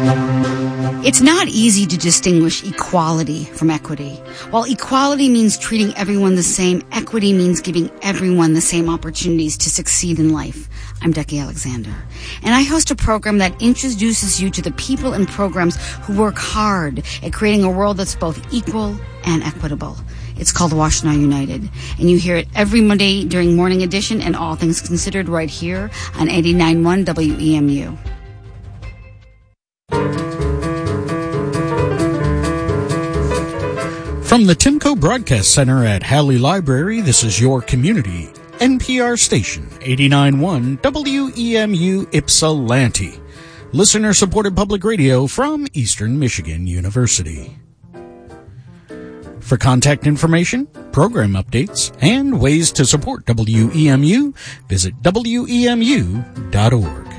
It's not easy to distinguish equality from equity. While equality means treating everyone the same, equity means giving everyone the same opportunities to succeed in life. I'm Becky Alexander, and I host a program that introduces you to the people and programs who work hard at creating a world that's both equal and equitable. It's called Washtenaw United, and you hear it every Monday during Morning Edition and All Things Considered right here on 89.1 WEMU. From the Timco Broadcast Center at Halley Library, this is your community NPR station, 89.1 WEMU Ypsilanti, listener-supported public radio from Eastern Michigan University. For contact information, program updates, and ways to support WEMU, visit WEMU.org.